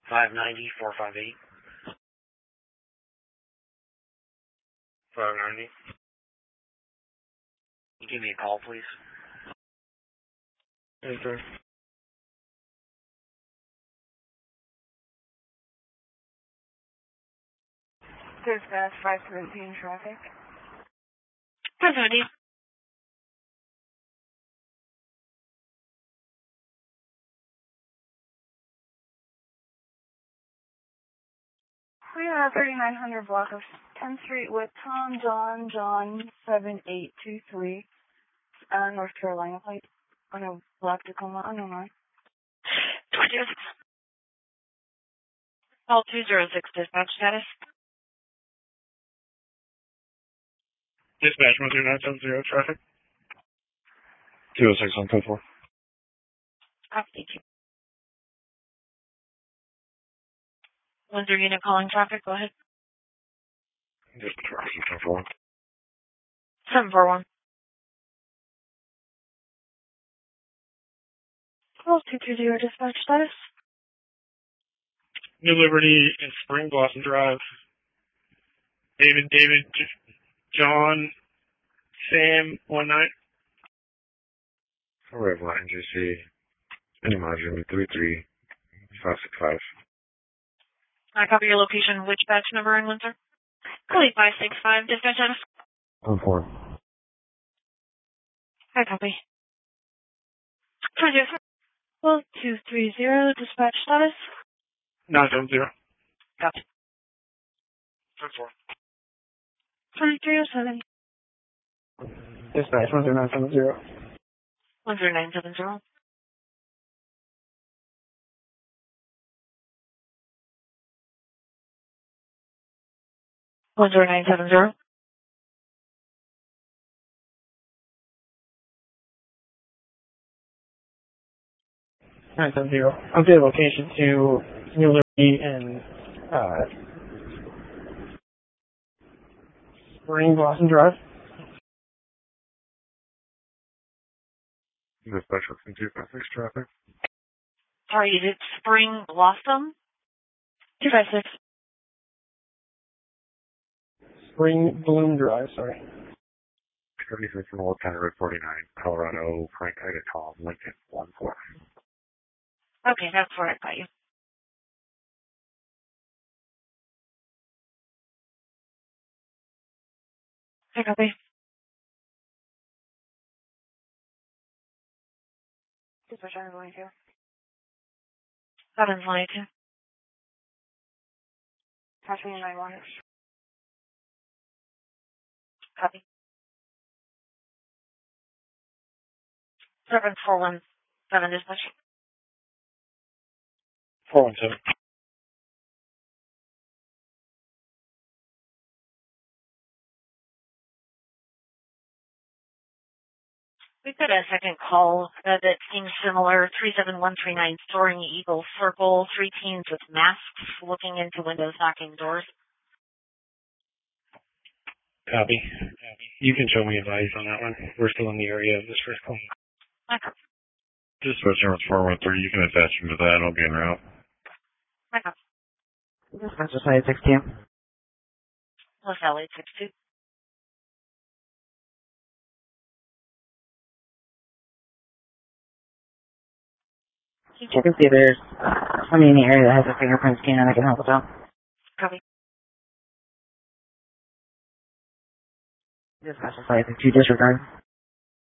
590, 458. 590. Give me a call, please. Yes, sir. Dispatch 517 traffic. 570. We have 3900 block of 10th Street with Tom, John 7823, North Carolina plate. On a black Tacoma, I don't know. 206. Call 206 dispatch status. Dispatch 13970 traffic. 206 on code 4. Thank you. 10 unit calling traffic, go ahead. Dispatch 741. 741. Call 220 dispatch status. New Liberty and Spring Blossom Drive. David, John, Sam, 19. Red Line NJC, Animagium 33565. I copy your location. Which batch number in Windsor? Call 565 dispatch status. 1-4. I copy. 230 dispatch status. 970. Copy. 10-4. 307. Dispatch 10970. 10970. 10970. Update location to New Liberty and Spring Blossom Drive. Dispatch 256 traffic. Sorry, is it Spring Blossom? 256. Spring Bloom Drive, sorry. 36 from Old County Road 49, Colorado, Frank Ida Tom, Lincoln 14. Okay, that's where I got you. I copy. Dispatch 722. 722. Patch 911. Copy. 7417 dispatch. 417. We've got a second call that seems similar. 37139 Soaring Eagle Circle. 3 teens with masks looking into windows, knocking doors. Copy. You can show me advice on that one. We're still in the area of this first call. Okay. Dispatch number 413, you can attach him to that. I'll be en route. Okay. Dispatch is 816. LaSalle 862. Check and see if there's somebody in the area that has a fingerprint scan and I can help us out. Copy. Dispatch is 862, disregard.